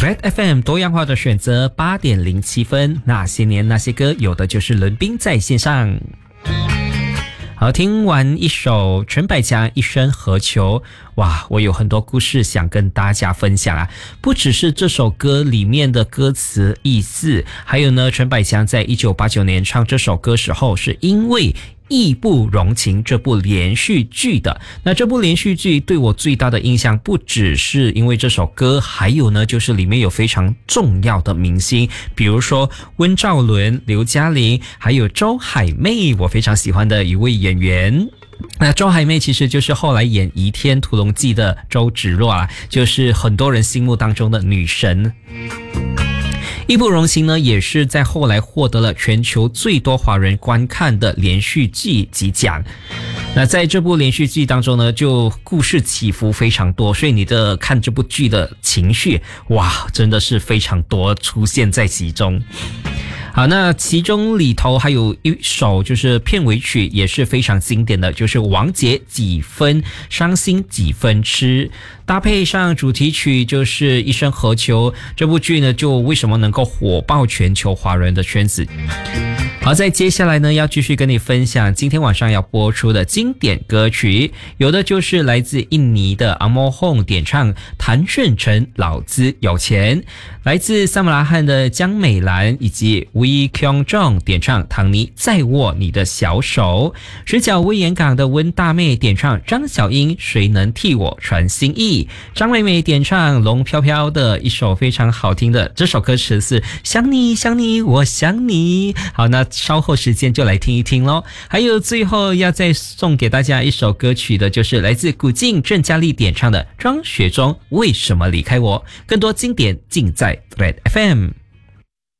Red FM 多样化的选择8:07，那些年那些歌，有的就是伦宾在线上。好，听完一首陈百强一生何求，哇，我有很多故事想跟大家分享啊！不只是这首歌里面的歌词意思，还有呢，陈百强在1989年唱这首歌时候，是因为义不容情这部连续剧的。那这部连续剧对我最大的印象不只是因为这首歌，还有呢就是里面有非常重要的明星，比如说温兆伦、刘嘉玲，还有周海媚，我非常喜欢的一位演员。那周海媚其实就是后来演《倚天屠龙记》的周芷若啊，就是很多人心目当中的女神。义不容情呢，也是在后来获得了全球最多华人观看的连续剧集奖。那在这部连续剧当中呢，就故事起伏非常多，所以你的看这部剧的情绪，哇，真的是非常多出现在其中。好，那其中里头还有一首就是片尾曲也是非常经典的，就是王杰几分伤心几分痴，搭配上主题曲就是一生何求，这部剧呢就为什么能够火爆全球华人的圈子。好，在接下来呢要继续跟你分享今天晚上要播出的经典歌曲，有的就是来自印尼的 Amohong 点唱谭顺成老子有钱，来自萨姆拉汉的江美兰以及 Wee Kyung Jong 点唱唐尼再握你的小手，石角威严港的温大妹点唱张小英谁能替我传心意，张美美点唱龙飘飘的一首非常好听的，这首歌词是想你想你我想你。好，那稍后时间就来听一听咯。还有最后要再送给大家一首歌曲的，就是来自古静郑嘉丽点唱的庄雪中为什么离开我，更多经典尽在 Red FM。